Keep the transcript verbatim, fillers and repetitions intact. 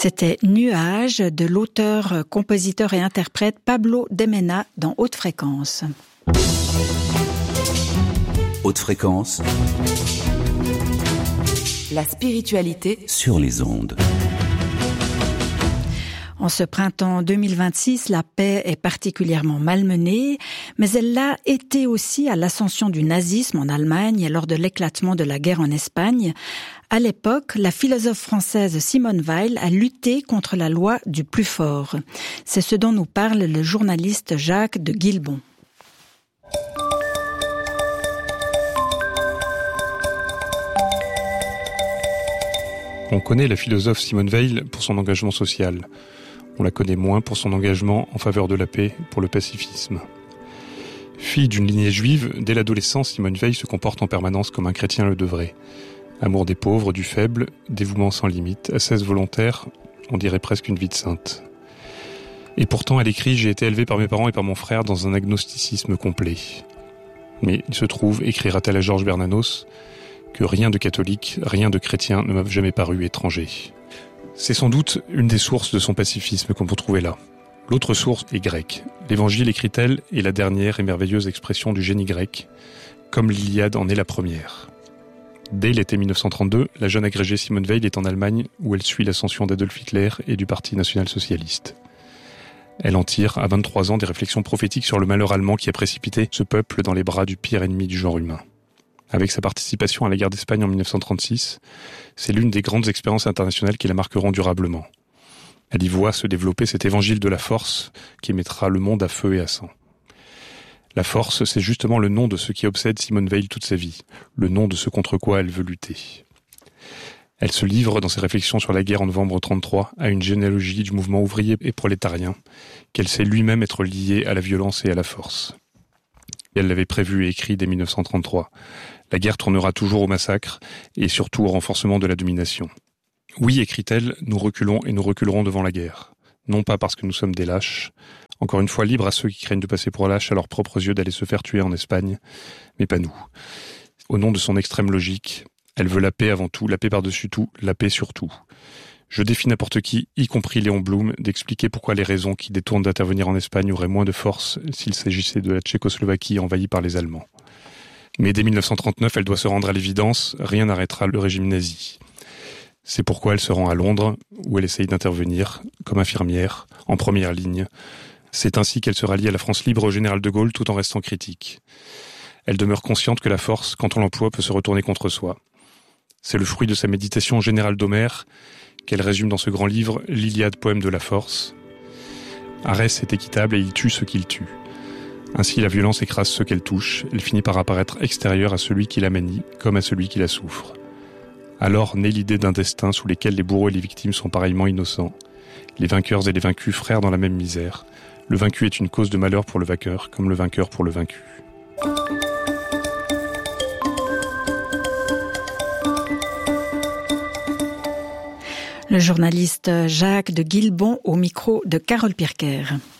C'était Nuages de l'auteur, compositeur et interprète Pablo de Mena dans Haute Fréquence. Haute Fréquence. La spiritualité sur les ondes. En ce printemps deux mille vingt-six, la paix est particulièrement malmenée, mais elle l'a été aussi à l'ascension du nazisme en Allemagne et lors de l'éclatement de la guerre en Espagne. À l'époque, la philosophe française Simone Weil a lutté contre la loi du plus fort. C'est ce dont nous parle le journaliste Jacques de Guilbon. On connaît la philosophe Simone Weil pour son engagement social. On la connaît moins pour son engagement en faveur de la paix, pour le pacifisme. Fille d'une lignée juive, dès l'adolescence, Simone Weil se comporte en permanence comme un chrétien le devrait. Amour des pauvres, du faible, dévouement sans limite, ascèse volontaire, on dirait presque une vie de sainte. Et pourtant, elle écrit « J'ai été élevée par mes parents et par mon frère dans un agnosticisme complet. » Mais il se trouve, écrira-t-elle à Georges Bernanos, que rien de catholique, rien de chrétien ne m'a jamais paru étranger. C'est sans doute une des sources de son pacifisme qu'on peut trouver là. L'autre source est grecque. L'Évangile, écrit-elle, est la dernière et merveilleuse expression du génie grec, comme l'Iliade en est la première. Dès l'été mille neuf cent trente-deux, la jeune agrégée Simone Weil est en Allemagne où elle suit l'ascension d'Adolf Hitler et du Parti national-socialiste. Elle en tire, à vingt-trois ans, des réflexions prophétiques sur le malheur allemand qui a précipité ce peuple dans les bras du pire ennemi du genre humain. Avec sa participation à la guerre d'Espagne en mille neuf cent trente-six, c'est l'une des grandes expériences internationales qui la marqueront durablement. Elle y voit se développer cet évangile de la force qui mettra le monde à feu et à sang. La force, c'est justement le nom de ce qui obsède Simone Weil toute sa vie, le nom de ce contre quoi elle veut lutter. Elle se livre dans ses réflexions sur la guerre en novembre trente-trois à une généalogie du mouvement ouvrier et prolétarien, qu'elle sait lui-même être lié à la violence et à la force. Elle l'avait prévu et écrit dès mille neuf cent trente-trois. La guerre tournera toujours au massacre et surtout au renforcement de la domination. Oui, écrit-elle, nous reculons et nous reculerons devant la guerre. Non pas parce que nous sommes des lâches, encore une fois libre à ceux qui craignent de passer pour lâches à leurs propres yeux d'aller se faire tuer en Espagne, mais pas nous. Au nom de son extrême logique, elle veut la paix avant tout, la paix par-dessus tout, la paix sur tout. Je défie n'importe qui, y compris Léon Blum, d'expliquer pourquoi les raisons qui détournent d'intervenir en Espagne auraient moins de force s'il s'agissait de la Tchécoslovaquie envahie par les Allemands. Mais dès mille neuf cent trente-neuf, elle doit se rendre à l'évidence, rien n'arrêtera le régime nazi. C'est pourquoi elle se rend à Londres, où elle essaye d'intervenir, comme infirmière, en première ligne. C'est ainsi qu'elle se rallie à la France libre au général de Gaulle tout en restant critique. Elle demeure consciente que la force, quand on l'emploie, peut se retourner contre soi. C'est le fruit de sa méditation générale d'Homère, qu'elle résume dans ce grand livre, l'Iliade, poème de la force. Arès est équitable et il tue ceux qu'il tue. Ainsi, la violence écrase ceux qu'elle touche, elle finit par apparaître extérieure à celui qui la manie, comme à celui qui la souffre. Alors naît l'idée d'un destin sous lequel les bourreaux et les victimes sont pareillement innocents, les vainqueurs et les vaincus frères dans la même misère. Le vaincu est une cause de malheur pour le vainqueur, comme le vainqueur pour le vaincu. Le journaliste Jacques de Guilbon au micro de Carole Pirker.